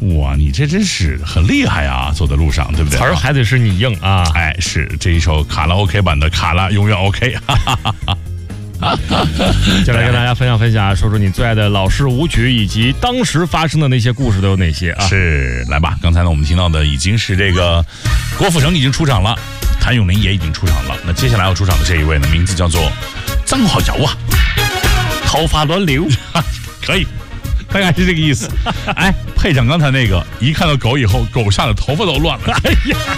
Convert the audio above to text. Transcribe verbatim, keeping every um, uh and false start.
哇，你这真是很厉害啊，走在路上，对不对？ 词儿还得是你硬啊。 哎，是这一首卡拉 OK 版的卡拉永远 OK。 就来跟大家分享分享啊，说说你最爱的老式舞曲以及当时发生的那些故事都有哪些啊？ 是，来吧。刚才呢，我们听到的已经是这个郭富城已经出场了，谭咏麟也已经出场了。那接下来要出场的这一位呢，名字叫做张浩尧啊， 头发乱流， 可以，大概是这个意思。哎，配上刚才那个，一看到狗以后，狗吓得头发都乱了。哎呀！